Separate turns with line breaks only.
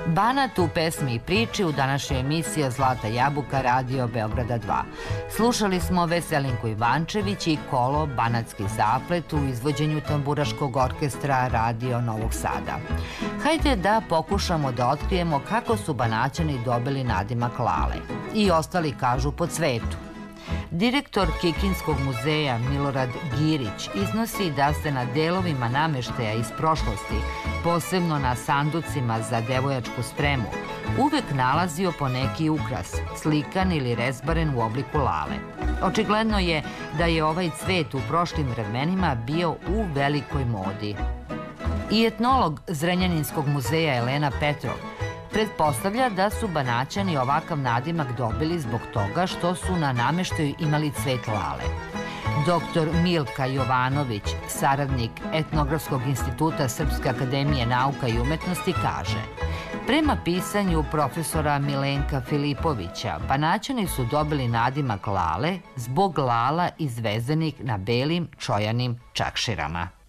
Banat u pesmi i priči u današnjoj emisiji Zlata jabuka Radio Beograda 2. Slušali smo Veselinku Ivančević i kolo Banatski zaplet u izvođenju tamburaškog orkestra Radio Novog Sada. Hajde da pokušamo da otkrijemo kako su Banaćani dobili nadimak Lale. I ostali kažu po svetu. Direktor Kikinskog muzeja Milorad Girić iznosi da se na delovima nameštaja iz prošlosti, posebno na sanducima za devojačku spremu, uvek nalazio po neki ukras, slikan ili rezbaren u obliku lale. Očigledno je da je ovaj cvet u prošlim vremenima bio u velikoj modi. I etnolog Zrenjaninskog muzeja Elena Petrov pretpostavlja da su Banaćani ovakav nadimak dobili zbog toga što su na nameštaju imali cvet lale. Dr. Milka Jovanović, saradnik Etnografskog instituta Srpske akademije nauka i umetnosti, kaže: prema pisanju profesora Milenka Filipovića, Banaćani su dobili nadimak lale zbog lala izvezenih na belim čojanim čakširama.